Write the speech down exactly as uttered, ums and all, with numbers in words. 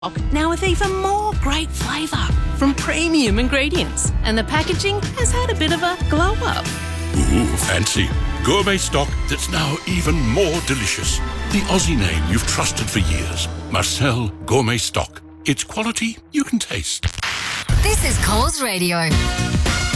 Now with even more great flavour from premium ingredients. And the packaging has had a bit of a glow up. Ooh, fancy. Gourmet stock that's now even more delicious. The Aussie name you've trusted for years. Marcel Gourmet Stock. It's quality you can taste. This is Coles Radio.